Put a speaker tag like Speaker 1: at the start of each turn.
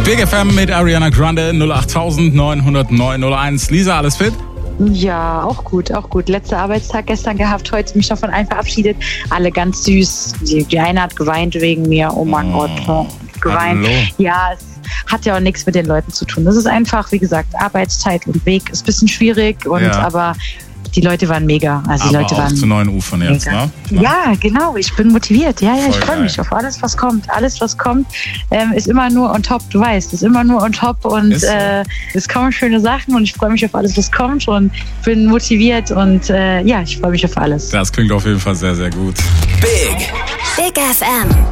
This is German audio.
Speaker 1: Big FM mit Ariana Grande 08000 900 901. Lisa, alles fit?
Speaker 2: Ja, auch gut, auch gut. Letzter Arbeitstag gestern gehabt, heute mich davon allen verabschiedet. Alle ganz süß. Die eine hat geweint wegen mir. Oh mein Gott, geweint.
Speaker 1: Hallo.
Speaker 2: Ja, es hat ja auch nichts mit den Leuten zu tun. Das ist einfach, wie gesagt, Arbeitszeit und Weg ist ein bisschen schwierig, aber die Leute waren mega. Also die
Speaker 1: aber
Speaker 2: Leute
Speaker 1: auch
Speaker 2: waren
Speaker 1: zu neuen Ufern jetzt, ne?
Speaker 2: Ja, genau. Ich bin motiviert. Ja, ich freue mich
Speaker 1: geil.
Speaker 2: auf alles, was kommt. Alles, was kommt, ist immer nur on top. Du weißt, ist immer nur on top und
Speaker 1: Ist so.
Speaker 2: es kommen schöne Sachen und ich freue mich auf alles, was kommt und bin motiviert und ich freue mich auf alles.
Speaker 1: Das klingt auf jeden Fall sehr, sehr gut.
Speaker 3: Big FM.